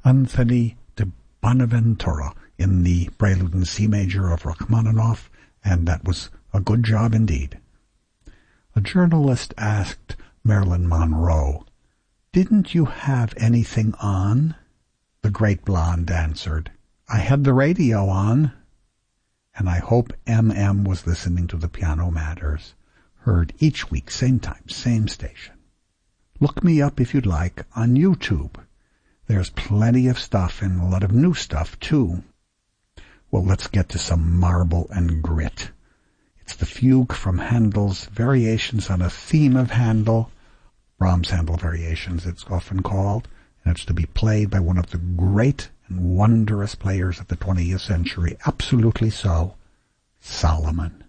Anthony de Bonaventura in the Prelude in C major of Rachmaninoff, and that was a good job indeed. A journalist asked Marilyn Monroe, "Didn't you have anything on?" The great blonde answered, "I had the radio on." And I hope M.M. was listening to the Piano Matters, heard each week, same time, same station. Look me up if you'd like on YouTube. There's plenty of stuff and a lot of new stuff too. Well, let's get to some marble and grit. It's the fugue from Handel's Variations on a Theme of Handel, Brahms Handel Variations it's often called, and it's to be played by one of the great and wondrous players of the 20th century, absolutely so, Solomon.